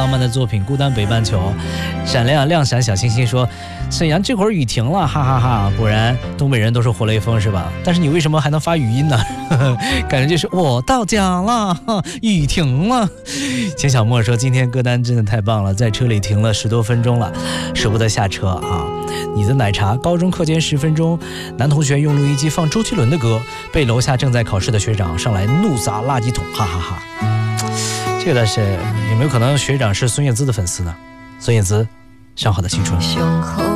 浪漫的作品《孤单北半球》。闪亮亮闪小星星说，沈阳这会儿雨停了，哈哈哈。果然东北人都是活雷锋是吧？但是你为什么还能发语音呢？感觉就是我到家了，雨停了。钱小莫说，今天歌单真的太棒了，在车里停了10多分钟了，舍不得下车啊。你的奶茶，高中课间10分钟，男同学用录音机放周杰伦的歌，被楼下正在考试的学长上来怒砸垃圾桶，哈哈哈。这个是有没有可能学长是孙燕姿的粉丝呢？孙燕姿，上好的青春。